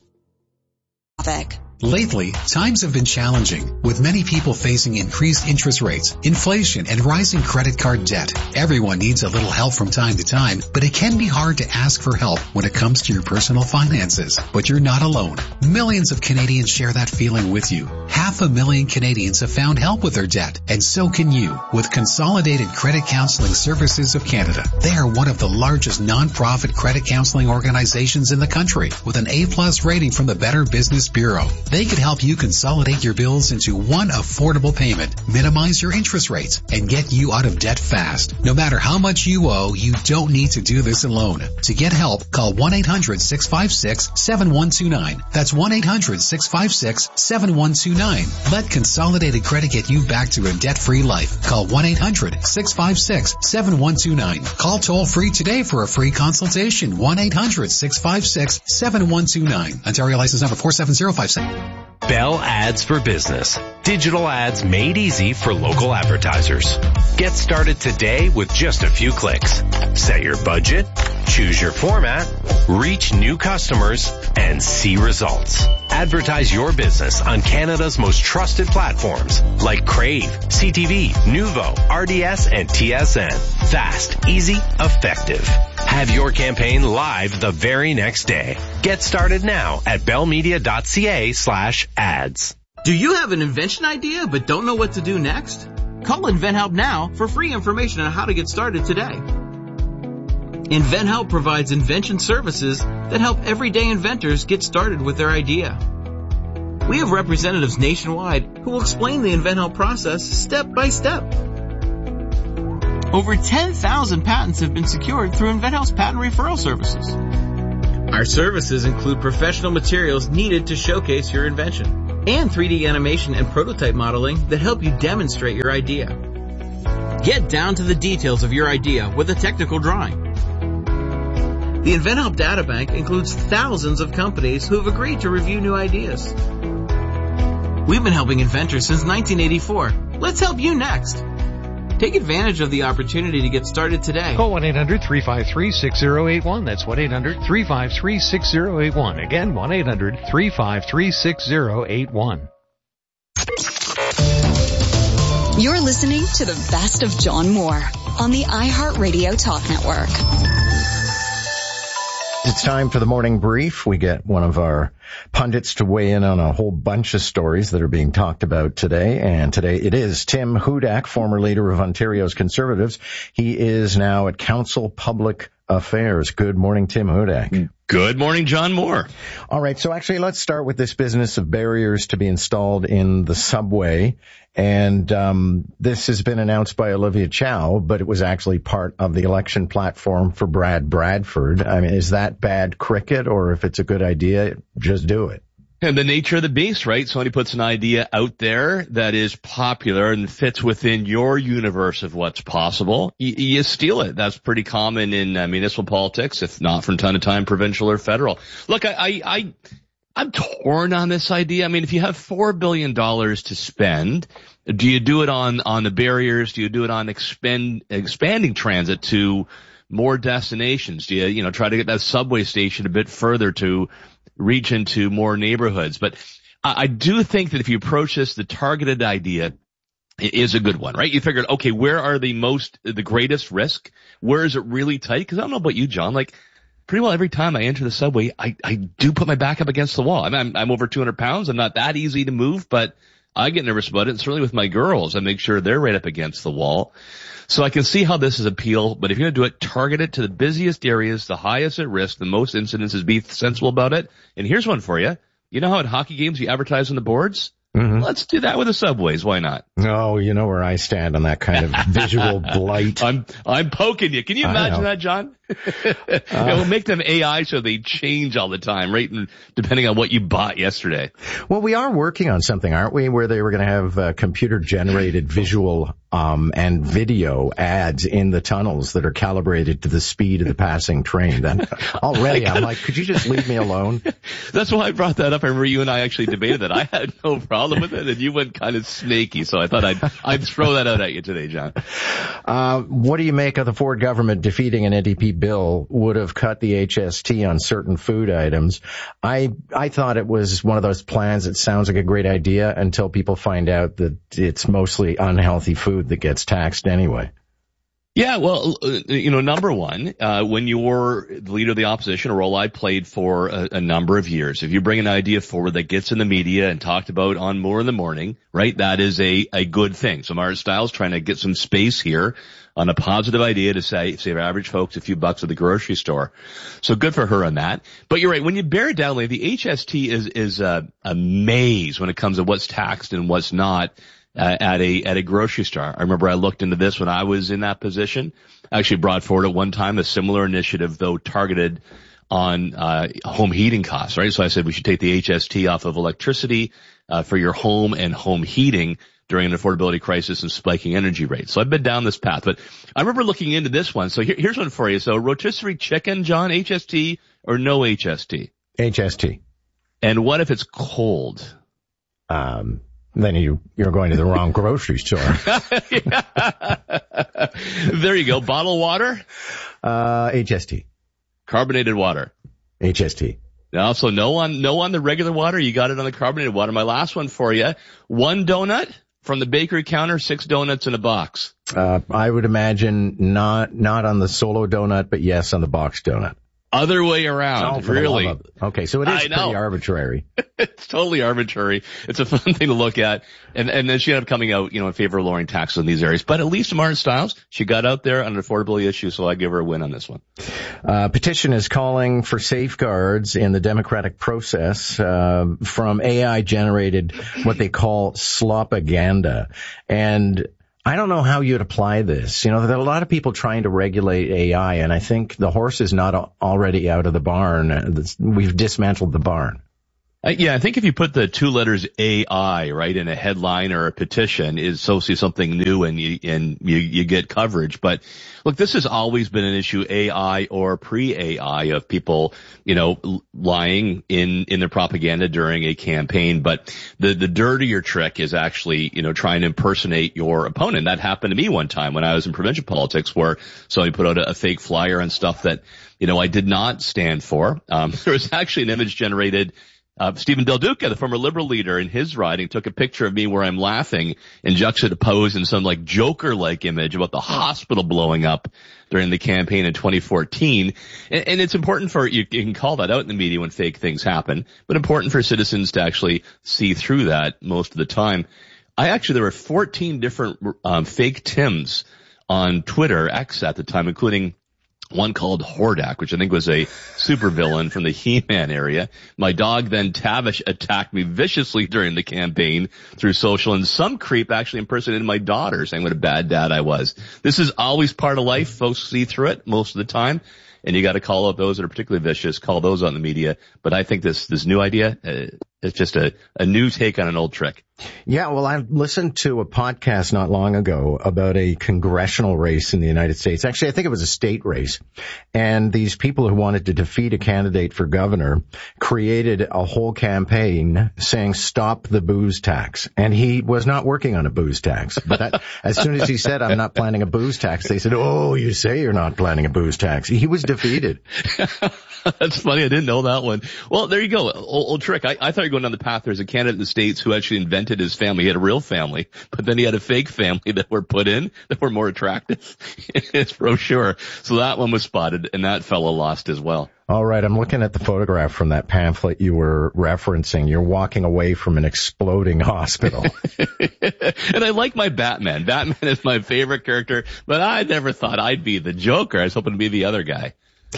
Lately, times have been challenging, with many people facing increased interest rates, inflation, and rising credit card debt. Everyone needs a little help from time to time, but it can be hard to ask for help when it comes to your personal finances. But you're not alone. Millions of Canadians share that feeling with you. 500,000 Canadians have found help with their debt, and so can you with Consolidated Credit Counseling Services of Canada. They are one of the largest non-profit credit counseling organizations in the country, with an A+ rating from the Better Business Bureau. They could help you consolidate your bills into one affordable payment, minimize your interest rates, and get you out of debt fast. No matter how much you owe, you don't need to do this alone. To get help, call 1-800-656-7129. That's 1-800-656-7129. Let Consolidated Credit get you back to a debt-free life. Call 1-800-656-7129. Call toll-free today for a free consultation. 1-800-656-7129. Ontario license number 47057.
Bell Ads for Business. Digital ads made easy for local advertisers. Get started today with just a few clicks. Set your budget, choose your format, reach new customers, and see results. Advertise your business on Canada's most trusted platforms like Crave, CTV, Nuvo, RDS, and TSN. Fast, easy, effective. Have your campaign live the very next day. Get started now at bellmedia.ca/ads.
Do you have an invention idea but don't know what to do next? Call InventHelp now for free information on how to get started today. InventHelp provides invention services that help everyday inventors get started with their idea. We have representatives nationwide who will explain the InventHelp process step by step. Over 10,000 patents have been secured through InventHelp's patent referral services. Our services include professional materials needed to showcase your invention and 3D animation and prototype modeling that help you demonstrate your idea. Get down to the details of your idea with a technical drawing. The InventHelp Databank includes thousands of companies who have agreed to review new ideas. We've been helping inventors since 1984. Let's help you next. Take advantage of the opportunity to get started today.
Call 1-800-353-6081. That's 1-800-353-6081. Again, 1-800-353-6081.
You're listening to the best of John Moore on the iHeartRadio Talk Network.
It's time for the morning brief. We get one of our pundits to weigh in on a whole bunch of stories that are being talked about today. And today it is Tim Hudak, former leader of Ontario's Conservatives. He is now at Council Public Affairs. Good morning, Tim Hudak.
Good morning, John Moore.
All right. So actually, let's start with this business of barriers to be installed in the subway. And this has been announced by Olivia Chow, but it was actually part of the election platform for Brad Bradford. I mean, is that bad cricket, or if it's a good idea, just do it?
And the nature of the beast, right? Somebody puts an idea out there that is popular and fits within your universe of what's possible. You steal it. That's pretty common in municipal politics, if not from time to time, provincial or federal. Look, I'm torn on this idea. I mean, if you have $4 billion to spend, do you do it on the barriers? Do you do it on expanding transit to more destinations? Do you try to get that subway station a bit further to reach into more neighborhoods? But I do think that if you approach this, the targeted idea is a good one, right? You figured, okay, where are the greatest risk? Where is it really tight? Because I don't know about you, John, pretty well every time I enter the subway, I do put my back up against the wall. I mean, I'm over 200 pounds. I'm not that easy to move, but I get nervous about it. And certainly with my girls, I make sure they're right up against the wall. So I can see how this is appeal, but if you're going to do it, target it to the busiest areas, the highest at risk, the most incidences, be sensible about it. And here's one for you. You know how at hockey games you advertise on the boards? Mm-hmm. Let's do that with the subways. Why not?
Oh, you know where I stand on that kind of visual blight.
I'm poking you. Can you imagine that, John? We'll make them AI so they change all the time, right? And depending on what you bought yesterday.
Well, we are working on something, aren't we? Where they were going to have computer generated visual and video ads in the tunnels that are calibrated to the speed of the passing train. And already I'm like, could you just leave me alone?
That's why I brought that up. I remember you and I actually debated that. I had no problem with it, and you went kind of snaky. So I thought I'd throw that out at you today, John.
What do you make of the Ford government defeating an NDP bill would have cut the HST on certain food items? I thought it was one of those plans that sounds like a great idea until people find out that it's mostly unhealthy food that gets taxed anyway.
Yeah, well, number one, when you're the leader of the opposition, a role I played for a number of years, if you bring an idea forward that gets in the media and talked about on More in the Morning, right, that is a good thing. So Margaret Stiles trying to get some space here on a positive idea to save average folks a few bucks at the grocery store. So good for her on that. But you're right, when you bear it down, the HST is a maze when it comes to what's taxed and what's not. At a grocery store. I remember I looked into this when I was in that position. I actually brought forward at one time a similar initiative, though targeted on home heating costs, right? So I said we should take the HST off of electricity for your home and home heating during an affordability crisis and spiking energy rates. So I've been down this path, but I remember looking into this one. So here's one for you. So rotisserie chicken, John, HST or no HST?
HST.
And what if it's cold?
Then you're going to the wrong grocery store.
There you go. Bottled water?
HST.
Carbonated water?
HST.
Also, no on the regular water. You got it on the carbonated water. My last one for you. 1 donut from the bakery counter, 6 donuts in a box.
I would imagine not on the solo donut, but yes, on the box donut.
Other way around, really.
Okay, so it is pretty arbitrary.
It's totally arbitrary. It's a fun thing to look at. And then she ended up coming out, in favor of lowering taxes in these areas. But at least Margaret Stiles, she got out there on an affordability issue, so I give her a win on this one.
Petition is calling for safeguards in the democratic process from AI-generated, what they call slopaganda. And I don't know how you'd apply this. There are a lot of people trying to regulate AI, and I think the horse is not already out of the barn. We've dismantled the barn.
I think if you put the 2 letters AI, right, in a headline or a petition, is associated something new and you get coverage. But look, this has always been an issue, AI or pre-AI, of people, lying in their propaganda during a campaign. But the dirtier trick is actually, trying to impersonate your opponent. That happened to me one time when I was in provincial politics, where somebody put out a fake flyer and stuff that, I did not stand for. There was actually an image generated. Stephen Del Duca, the former Liberal leader, in his riding took a picture of me where I'm laughing and juxtaposed in some Joker-like image about the hospital blowing up during the campaign in 2014. And it's important you can call that out in the media when fake things happen, but important for citizens to actually see through that most of the time. There were 14 different fake Tims on Twitter, X at the time, including one called Hordak, which I think was a supervillain from the He-Man area. My dog then, Tavish, attacked me viciously during the campaign through social, and some creep actually impersonated my daughter, saying what a bad dad I was. This is always part of life. Folks see through it most of the time, and you got to call out those that are particularly vicious, call those out in the media. But I think this new idea, it's just a new take on an old trick.
Yeah, well, I listened to a podcast not long ago about a congressional race in the United States. Actually, I think it was a state race. And these people who wanted to defeat a candidate for governor created a whole campaign saying, stop the booze tax. And he was not working on a booze tax. But as soon as he said, I'm not planning a booze tax, they said, oh, you say you're not planning a booze tax. He was defeated.
That's funny. I didn't know that one. Well, there you go. Old trick. I thought you were going down the path. There's a candidate in the States who actually invented his family. He had a real family, but then he had a fake family that were put in that were more attractive in his brochure. So that one was spotted, and that fellow lost as well.
All right. I'm looking at the photograph from that pamphlet you were referencing. You're walking away from an exploding hospital.
And I like my Batman. Batman is my favorite character, but I never thought I'd be the Joker. I was hoping to be the other guy.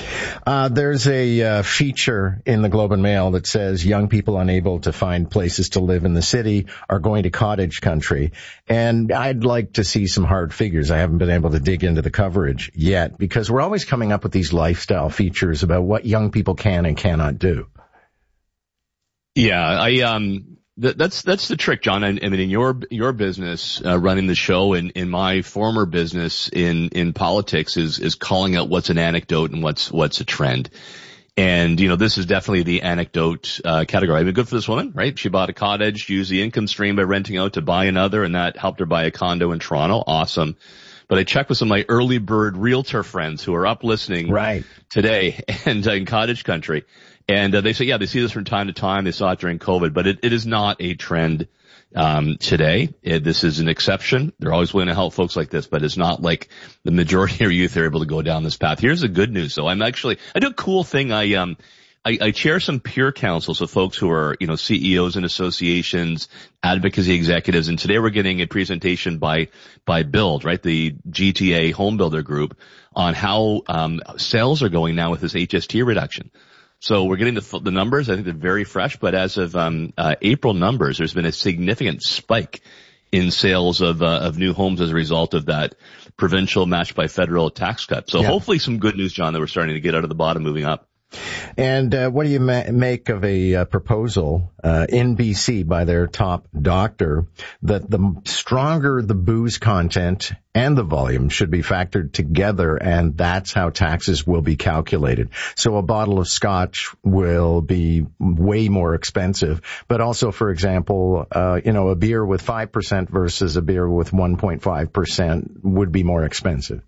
There's a feature in the Globe and Mail that says young people unable to find places to live in the city are going to cottage country. And I'd like to see some hard figures. I haven't been able to dig into the coverage yet because we're always coming up with these lifestyle features about what young people can and cannot do.
Yeah, that's the trick, John. I mean, in your business, running the show, and in my former business in politics is calling out what's an anecdote and what's a trend. And, this is definitely the anecdote, category. I mean, good for this woman, right? She bought a cottage, used the income stream by renting out to buy another, and that helped her buy a condo in Toronto. Awesome. but I checked with some of my early bird realtor friends who are up listening today and in cottage country. And they say, yeah, they see this from time to time. They saw it during COVID, but it is not a trend today. This is an exception. They're always willing to help folks like this, but it's not like the majority of youth are able to go down this path. Here's the good news, though. I do a cool thing. I chair some peer councils of folks who are, CEOs and associations, advocacy executives, and today we're getting a presentation by Build, right, the GTA home builder group, on how sales are going now with this HST reduction. So we're getting the numbers. I think they're very fresh, but as of April numbers, there's been a significant spike in sales of new homes as a result of that provincial matched by federal tax cut. So hopefully some good news, John, that we're starting to get out of the bottom, moving up.
And what do you make of a proposal in BC by their top doctor that the stronger the booze content and the volume should be factored together, and that's how taxes will be calculated? So a bottle of scotch will be way more expensive, but also, for example, a beer with 5% versus a beer with 1.5% would be more expensive.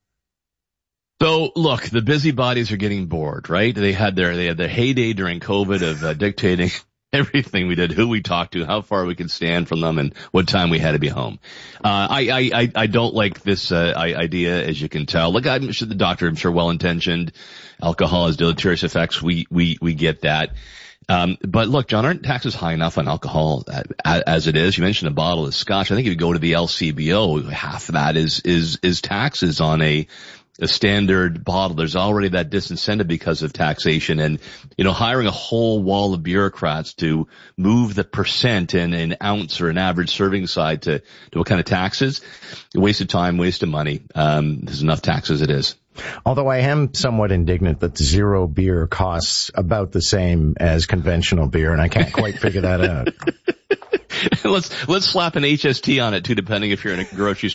So look, the busybodies are getting bored, right? They had their heyday during COVID of dictating everything we did, who we talked to, how far we could stand from them, and what time we had to be home. I don't like this idea, as you can tell. Look, I'm sure the doctor, well-intentioned. Alcohol has deleterious effects. We get that. But look, John, aren't taxes high enough on alcohol as it is? You mentioned a bottle of scotch. I think if you go to the LCBO, half of that is taxes on a standard bottle. There's already that disincentive because of taxation, and hiring a whole wall of bureaucrats to move the percent in an ounce or an average serving side to what kind of taxes, a waste of time, waste of money. There's enough tax as it is.
Although I am somewhat indignant that zero beer costs about the same as conventional beer, and I can't quite figure that out.
Let's slap an HST on it too, depending if you're in a grocery store